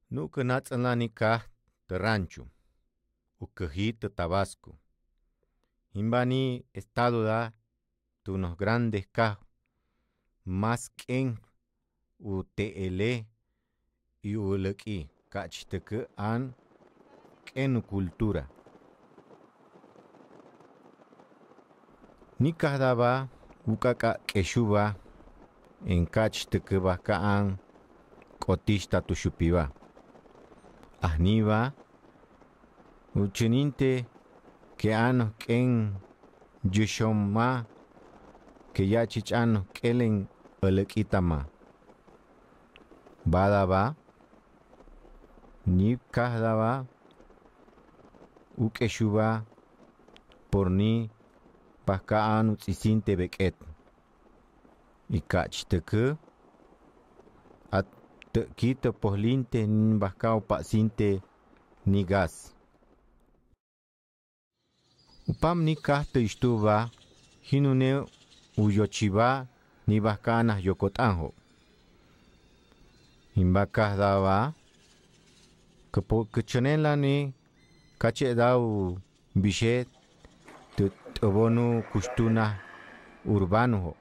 Nuca natzalanika de rancho, ucajita Tabasco. Imbani estado da de unos grandes cajos, más que UTL y uleki, cachteke an en cultura. Ni kadaba ukaka keshuba en cachteke bakaan kotista tushupiba. Ahniba uchininte que anos ken yushoma que ya chichano kelen elekitama. Badaba ni kahdaba ukeshuba por ni pakaan utsisinte beket. Y cachteke at kita pohlinte ni bakao pasinte ni gas. Upam ni kahte istuba hinune uyochiba ni bakana yokotanjo. Imbakah daba kechenela ni kache dau bishet te obonu kustuna urbano.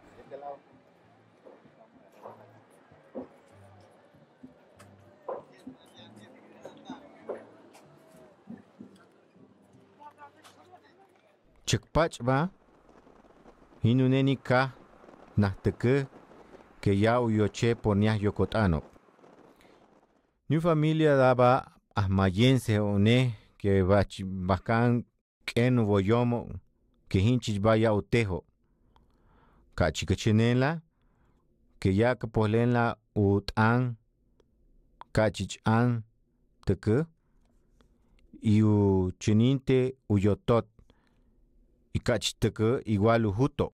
Chekpach ba hinuneni ka nahteke que ya uyoche ponia yokotano. Ni familia daba ahmayense one que bakan ken boyomo que hinchich vaya utejo. Kachikachenela que ya que polenla utan kachich an teke y u chininte uyotot. Y cachteke igual ujuto.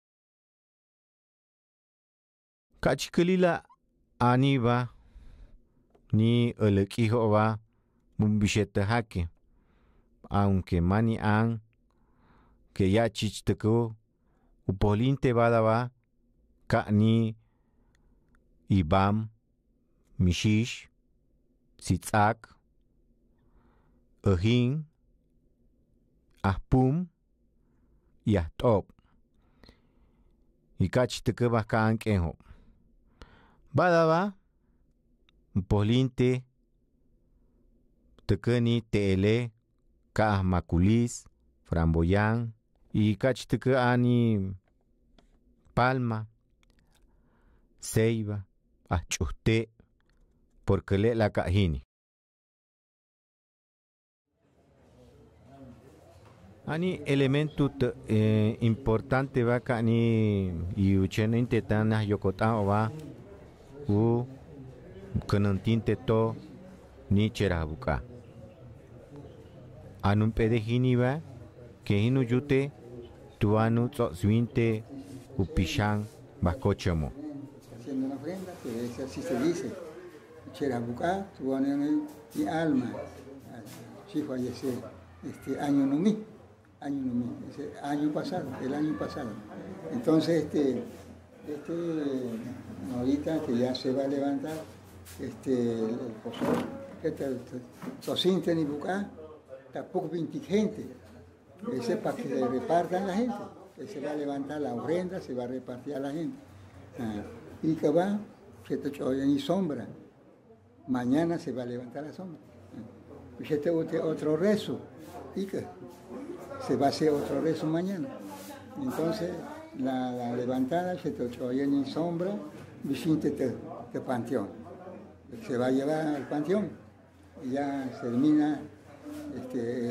Cachikelila aniba ni elekijo va bumbishete hake. Aunque mani an que ya chichteko upoliente badaba ka ni ibam mishish sitzak ehin ahpum y ahtop. Y cachteke bakan kenjo. Badaba polinte tekeni tele ka maculis framboyan y cachteke ani palma ceiba achuste porque le la cajini. Ani elemento importante va ni y ucheninte tana yokotao va u kanantinte to ni cherabuka. Anun pedejini va que hinu yute tuanu swinte upishan bakochamo. Haciendo una ofrenda, que así se dice. Cherabuka, tuanu mi alma. Sí falleció año no mi. Año pasado, el año pasado. Entonces, ahorita que ya se va a levantar, el posor, Sosinte ni Bucá, tampoco 20 gente. Ese es para que le repartan la gente. Que se va a levantar la ofrenda, se va a repartir a la gente. Y que va, se te oye ni sombra. Mañana se va a levantar la sombra. Y se te otro rezo. Y que se va a hacer otro rezo mañana. Entonces, la levantada se te oye en sombra, visite de panteón. Se va a llevar al panteón y ya se termina